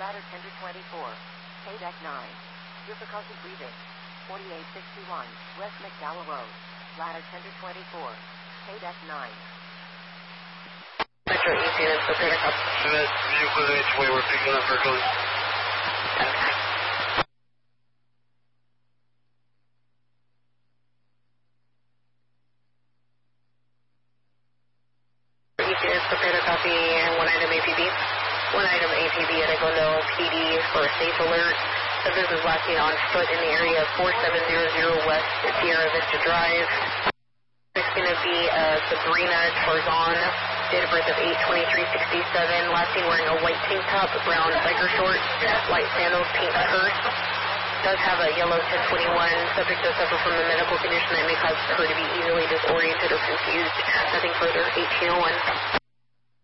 ladder tender 24, K-Deck 9, difficulty breathing, 4861, West McDowell Road, ladder tender 24, K-Deck 9. Metro East units, prepare to come. That vehicle is HOA, we're picking up Berkeley. Okay. East units, prepare to copy one item APB. One item APB at Eglondale PD for a safe alert. Subject is lacking on foot in the area of 4700 West Sierra Vista Drive. It's going to be Sabrina Tarzan, date of birth of 8/23/67, last seen wearing a white tank top, brown biker shorts, white sandals, pink purse. Does have a yellow 1021. Subject does suffer from a medical condition that may cause her to be easily disoriented or confused. Nothing further. 1801.